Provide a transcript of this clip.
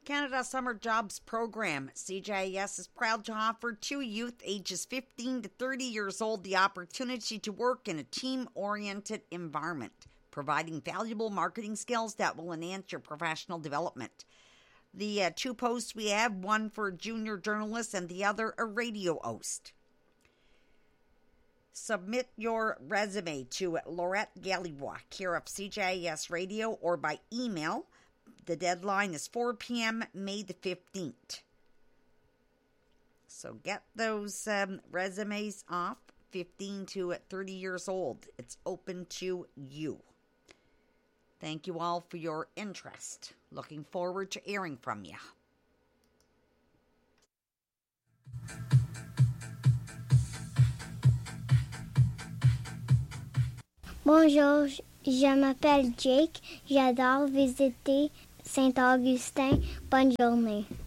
Canada Summer Jobs Program. CJIS is proud to offer to youth ages 15 to 30 years old the opportunity to work in a team-oriented environment, providing valuable marketing skills that will enhance your professional development. The two posts we have, one for a junior journalist and the other a radio host. Submit your resume to Laurette Gallibois, care of CJIS Radio, or by email. The deadline is 4 p.m. May the 15th. So get those resumes off, 15 to 30 years old. It's open to you. Thank you all for your interest. Looking forward to hearing from you. Bonjour, je m'appelle Jake. J'adore visiter Saint-Augustin. Bonne journée.